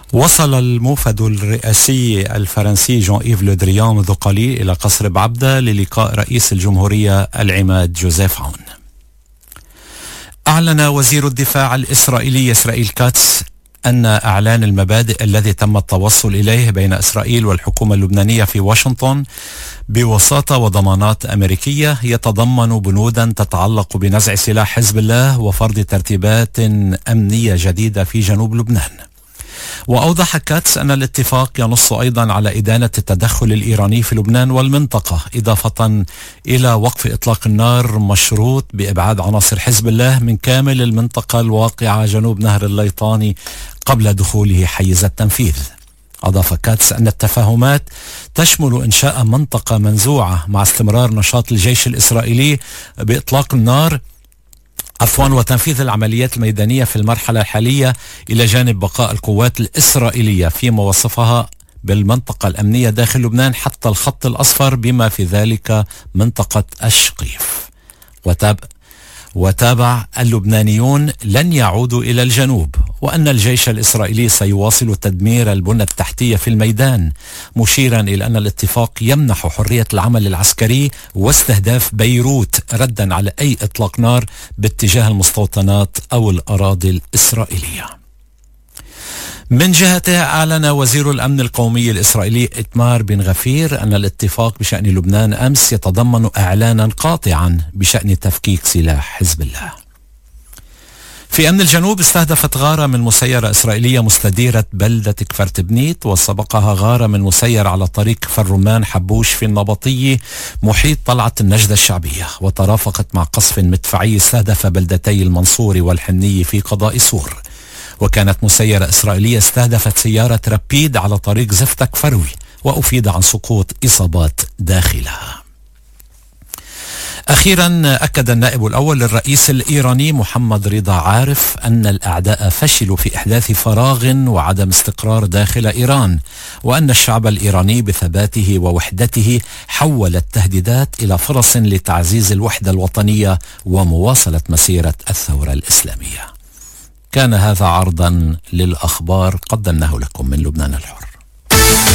وصل الموفد الرئاسي الفرنسي جون إيف لو دريان منذ قليل إلى قصر بعبدة للقاء رئيس الجمهورية العماد جوزيف عون. أعلن وزير الدفاع الإسرائيلي إسرائيل كاتس أن أعلان المبادئ الذي تم التوصل إليه بين إسرائيل والحكومة اللبنانية في واشنطن بوساطة وضمانات أمريكية يتضمن بنودا تتعلق بنزع سلاح حزب الله وفرض ترتيبات أمنية جديدة في جنوب لبنان. وأوضح كاتس أن الاتفاق ينص أيضا على إدانة التدخل الإيراني في لبنان والمنطقة، إضافة إلى وقف إطلاق النار مشروط بإبعاد عناصر حزب الله من كامل المنطقة الواقعة جنوب نهر الليطاني قبل دخوله حيز التنفيذ. أضاف كاتس أن التفاهمات تشمل إنشاء منطقة منزوعة مع استمرار نشاط الجيش الإسرائيلي بإطلاق النار وتنفيذ العمليات الميدانية في المرحلة الحالية، إلى جانب بقاء القوات الإسرائيلية فيما وصفها بالمنطقة الأمنية داخل لبنان حتى الخط الأصفر بما في ذلك منطقة الشقيف. وتابع اللبنانيون لن يعودوا إلى الجنوب، وأن الجيش الإسرائيلي سيواصل تدمير البنى التحتية في الميدان، مشيرا إلى أن الاتفاق يمنح حرية العمل العسكري واستهداف بيروت ردا على أي إطلاق نار باتجاه المستوطنات أو الأراضي الإسرائيلية. من جهته أعلن وزير الأمن القومي الإسرائيلي إتمار بن غفير أن الاتفاق بشأن لبنان أمس يتضمن إعلانا قاطعا بشأن تفكيك سلاح حزب الله. في أمن الجنوب استهدفت غارة من مسيرة إسرائيلية مستديرة بلدة كفر تبنيت، وسبقها غارة من مسير على طريق كفر رمان حبوش في النبطية محيط طلعة النجدة الشعبية، وترافقت مع قصف مدفعي استهدف بلدتي المنصوري والحنية في قضاء سور. وكانت مسيرة إسرائيلية استهدفت سيارة رابيد على طريق زفتة كفروي، وأفيد عن سقوط إصابات داخلها. أخيرا أكد النائب الأول للرئيس الإيراني محمد رضا عارف أن الأعداء فشلوا في إحداث فراغ وعدم استقرار داخل إيران، وأن الشعب الإيراني بثباته ووحدته حول التهديدات إلى فرص لتعزيز الوحدة الوطنية ومواصلة مسيرة الثورة الإسلامية. كان هذا عرضا للأخبار قدمناه لكم من لبنان الحر.